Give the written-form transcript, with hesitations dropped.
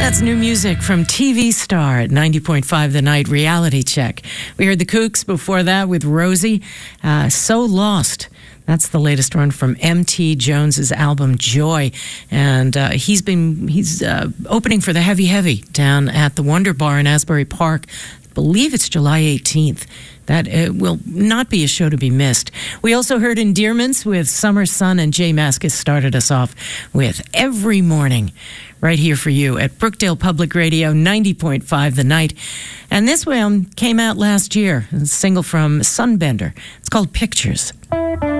That's new music from TV Star at 90.5 The Night Reality Check. We heard the Kooks before that with Rosie. So Lost. That's the latest one from M.T. Jones's album Joy. And he's opening for the Heavy Heavy down at the Wonder Bar in Asbury Park. I believe it's July 18th. That will not be a show to be missed. We also heard Endearments with Summer Sun, and Jay Mascis started us off with Every Morning right here for you at Brookdale Public Radio, 90.5 The Night. And this one came out last year, a single from Sunbender. It's called Pictures.